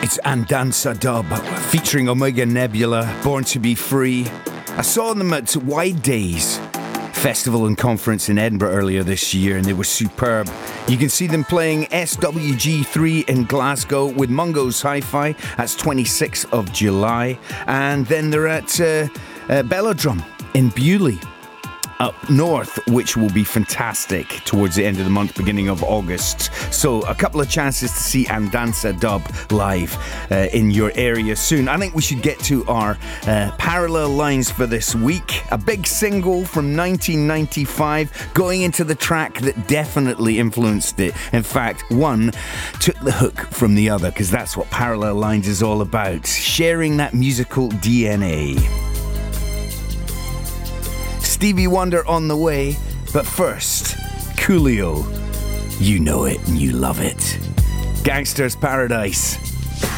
It's Andanza Dub featuring Omega Nebula, Born to Be Free. I saw them at Wide Days Festival and Conference in Edinburgh earlier this year, and they were superb. You can see them playing SWG3 in Glasgow with Mungo's Hi-Fi. That's 26th of July. And then they're at Bellodrum in Bewley up north, which will be fantastic towards the end of the month, beginning of August. So a couple of chances to see Andanza Dub live in your area soon. I think we should get to our parallel lines for this week. A big single from 1995 going into the track that definitely influenced it. In fact, one took the hook from the other, because that's what Parallel Lines is all about, sharing that musical DNA. Stevie Wonder on the way, but first, Coolio. You know it and you love it. Gangster's Paradise.